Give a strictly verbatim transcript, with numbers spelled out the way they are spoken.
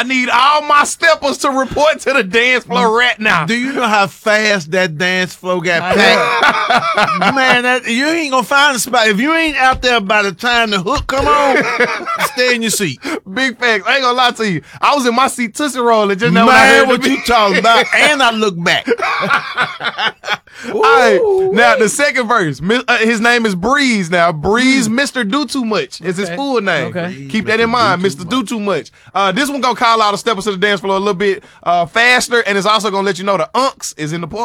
I need all my steppers to report to the dance floor right now. Do you know how fast that dance floor got packed? Man, that, you ain't gonna find a spot. If you ain't out there by the time the hook come on, stay in your seat. Big facts. I ain't gonna lie to you. I was in my seat Tootsie rolling just now. Man, what you talking about? And I look back. All right, now the second verse. Uh, his name is Breeze. Now Breeze, mm. Mister Do Too Much is okay. his full name. Okay. Keep that in mind, Mister Do Too Much. Uh, this one gonna call out the steppers to the dance floor a little bit uh, faster, and it's also gonna let you know the unks is in the party.